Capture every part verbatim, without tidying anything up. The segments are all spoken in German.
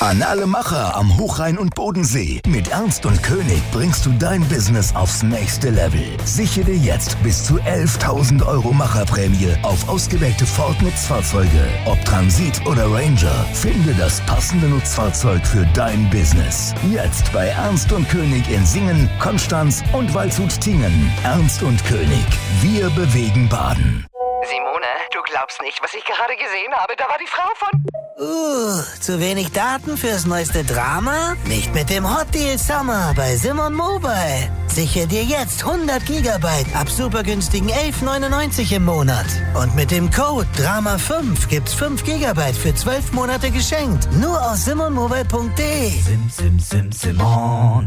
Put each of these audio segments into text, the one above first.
An alle Macher am Hochrhein und Bodensee. Mit Ernst und König bringst du dein Business aufs nächste Level. Sichere dir jetzt bis zu elftausend Euro Macherprämie auf ausgewählte Ford-Nutzfahrzeuge. Ob Transit oder Ranger, finde das passende Nutzfahrzeug für dein Business. Jetzt bei Ernst und König in Singen, Konstanz und Waldshut-Tiengen. Ernst und König. Wir bewegen Baden. Simone, du glaubst nicht, was ich gerade gesehen habe. Da war die Frau von... Uh, zu wenig Daten fürs neueste Drama? Nicht mit dem Hot Deal Summer bei Simon Mobile. Sichere dir jetzt hundert Gigabyte ab super günstigen elf neunundneunzig im Monat. Und mit dem Code Drama fünf gibt's fünf Gigabyte für zwölf Monate geschenkt. Nur auf simonmobile punkt de. Sim, sim, sim, Simon.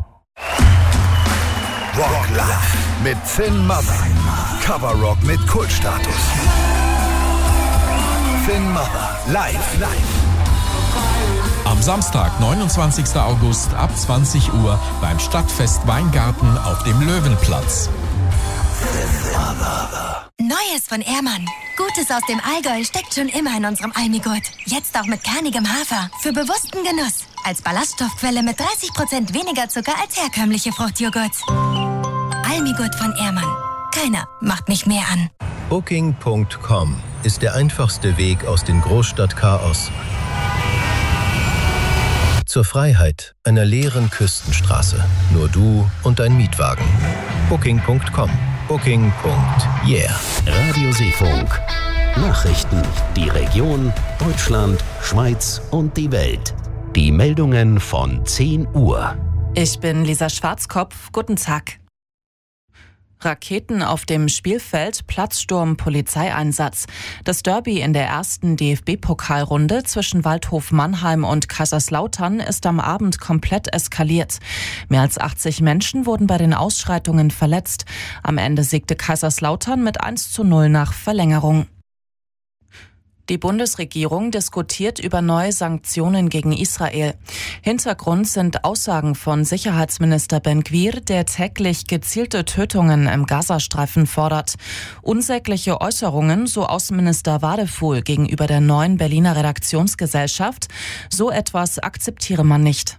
Rock Live mit Finn Mother. Cover Rock mit Kultstatus. Finn Mother. Live, live. Am Samstag, neunundzwanzigsten August ab zwanzig Uhr beim Stadtfest Weingarten auf dem Löwenplatz. Neues von Ehrmann. Gutes aus dem Allgäu steckt schon immer in unserem Almigurt. Jetzt auch mit kernigem Hafer. Für bewussten Genuss. Als Ballaststoffquelle mit dreißig Prozent weniger Zucker als herkömmliche Fruchtjoghurts. Almigurt von Ehrmann. Keiner macht mich mehr an. Booking Punkt com ist der einfachste Weg aus dem Großstadtchaos zur Freiheit einer leeren Küstenstraße. Nur du und dein Mietwagen. Booking Punkt com. Booking. Yeah. Radio Seefunk. Nachrichten, die Region, Deutschland, Schweiz und die Welt. Die Meldungen von zehn Uhr. Ich bin Lisa Schwarzkopf. Guten Tag. Raketen auf dem Spielfeld, Platzsturm, Polizeieinsatz. Das Derby in der ersten D F B-Pokalrunde zwischen Waldhof Mannheim und Kaiserslautern ist am Abend komplett eskaliert. Mehr als achtzig Menschen wurden bei den Ausschreitungen verletzt. Am Ende siegte Kaiserslautern mit eins zu null nach Verlängerung. Die Bundesregierung diskutiert über neue Sanktionen gegen Israel. Hintergrund sind Aussagen von Sicherheitsminister Ben-Gvir, der täglich gezielte Tötungen im Gazastreifen fordert. Unsägliche Äußerungen, so Außenminister Wadefuhl gegenüber der neuen Berliner Redaktionsgesellschaft. So etwas akzeptiere man nicht.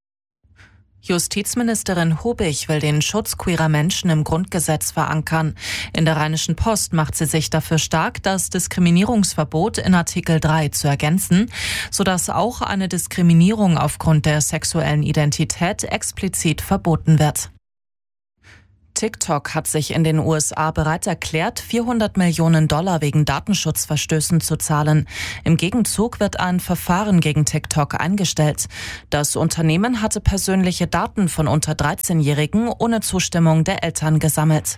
Justizministerin Hubig will den Schutz queerer Menschen im Grundgesetz verankern. In der Rheinischen Post macht sie sich dafür stark, das Diskriminierungsverbot in Artikel drei zu ergänzen, sodass auch eine Diskriminierung aufgrund der sexuellen Identität explizit verboten wird. TikTok hat sich in den U S A bereit erklärt, vierhundert Millionen Dollar wegen Datenschutzverstößen zu zahlen. Im Gegenzug wird ein Verfahren gegen TikTok eingestellt. Das Unternehmen hatte persönliche Daten von unter dreizehnjährigen ohne Zustimmung der Eltern gesammelt.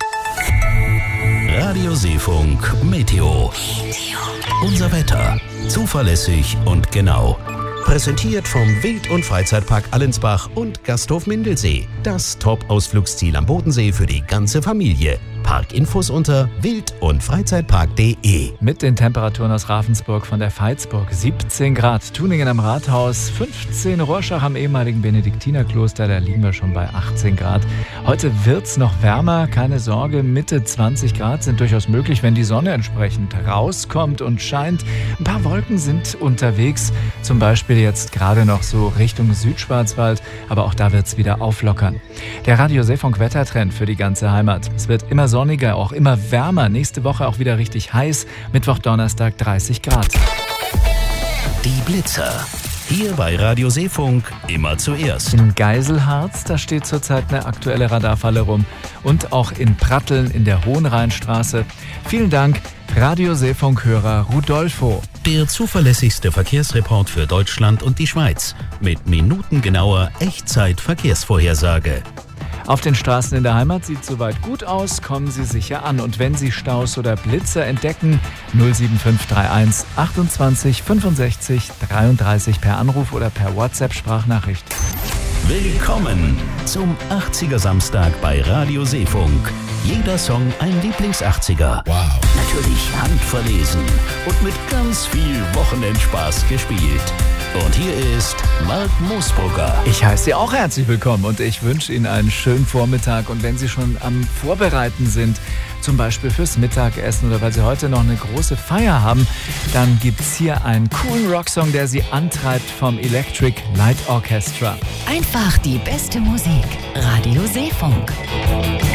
Radio Seefunk Meteo. Unser Wetter. Zuverlässig und genau. Präsentiert vom Wild- und Freizeitpark Allensbach und Gasthof Mindelsee. Das Top-Ausflugsziel am Bodensee für die ganze Familie. Parkinfos unter wild- und freizeitpark punkt de. Mit den Temperaturen aus Ravensburg von der Veitsburg. siebzehn Grad, Tuningen am Rathaus, fünfzehn Rorschach am ehemaligen Benediktinerkloster, da liegen wir schon bei achtzehn Grad. Heute wird's noch wärmer, keine Sorge, Mitte zwanzig Grad sind durchaus möglich, wenn die Sonne entsprechend rauskommt und scheint. Ein paar Wolken sind unterwegs, zum Beispiel jetzt gerade noch so Richtung Südschwarzwald, aber auch da wird's wieder auflockern. Der Radio Seefunk Wettertrend für die ganze Heimat. Es wird immer sonniger, auch immer wärmer. Nächste Woche auch wieder richtig heiß. Mittwoch, Donnerstag dreißig Grad. Die Blitzer. Hier bei Radio Seefunk immer zuerst. In Geiselharz, da steht zurzeit eine aktuelle Radarfalle rum. Und auch in Pratteln in der Hohenrheinstraße. Vielen Dank, Radio Seefunk-Hörer Rudolfo. Der zuverlässigste Verkehrsreport für Deutschland und die Schweiz. Mit minutengenauer Echtzeit-Verkehrsvorhersage. Auf den Straßen in der Heimat sieht soweit gut aus, kommen Sie sicher an. Und wenn Sie Staus oder Blitze entdecken, null sieben fünf drei eins achtundzwanzig fünfundsechzig dreiunddreißig per Anruf oder per WhatsApp-Sprachnachricht. Willkommen zum achtziger Samstag bei Radio Seefunk. Jeder Song ein Lieblings-achtziger. Wow. Natürlich handverlesen und mit ganz viel Wochenendspaß gespielt. Und hier ist Mark Moosbrugger. Ich heiße Sie auch herzlich willkommen und ich wünsche Ihnen einen schönen Vormittag. Und wenn Sie schon am Vorbereiten sind, zum Beispiel fürs Mittagessen oder weil Sie heute noch eine große Feier haben, dann gibt es hier einen coolen Rocksong, der Sie antreibt vom Electric Light Orchestra. Einfach die beste Musik. Radio Seefunk.